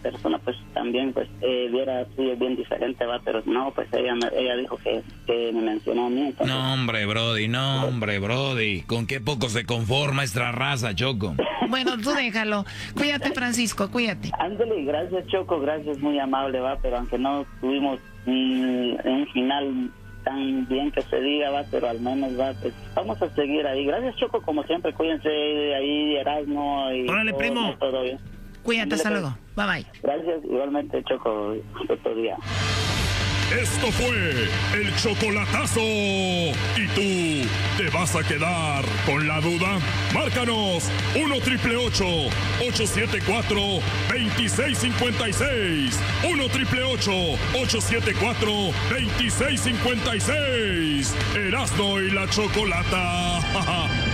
persona pues también pues viera suyo bien diferente, va, pero no, pues ella dijo que me mencionó a mí. Entonces, no, hombre, Brody, ¿con qué poco se conforma esta raza, Choco? Bueno, tú déjalo. Cuídate, Francisco, cuídate. Ándale, gracias, Choco, gracias, muy amable, va, pero aunque no tuvimos un final tan bien que se diga, va, pero al menos va, pues vamos a seguir ahí. Gracias, Choco, como siempre, cuídense ahí, Erasmo y ¡Órale, primo! Todo bien. Cuídate, hasta luego. Bye bye. Gracias, igualmente, Choco, otro día. Esto fue el chocolatazo. ¿Y tú te vas a quedar con la duda? Márcanos 1-888-874-2656. 1-888-874-2656. Erasmo y la Chocolata.